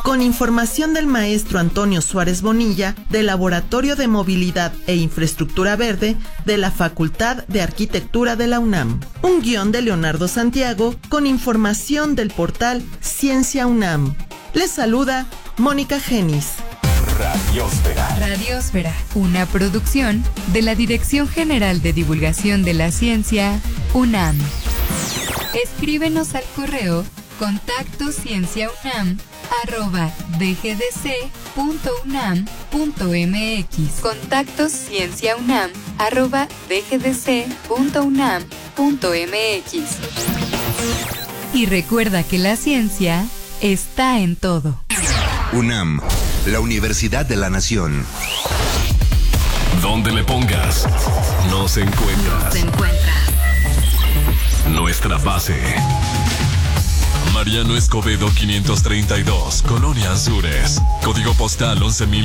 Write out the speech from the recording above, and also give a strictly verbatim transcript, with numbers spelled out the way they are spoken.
con información del maestro Antonio Suárez Bonilla del Laboratorio de Movilidad e Infraestructura Verde de la Facultad de Arquitectura de la UNAM. Un guión de Leonardo Santiago con información del portal Ciencia UNAM. Les saluda Mónica Genis. Radiosfera. Radiosfera, una producción de la Dirección General de Divulgación de la Ciencia, UNAM. Escríbenos al correo contacto cienciaunam arroba dgdc.unam.mx. Contacto cienciaunam arroba dgdc.unam.mx. Y recuerda que la ciencia está en todo. UNAM, la Universidad de la Nación. Donde le pongas, nos encuentras. Nos encuentras. Nuestra base. Mariano Escobedo quinientos treinta y dos, Colonia Anzures. Código postal once mil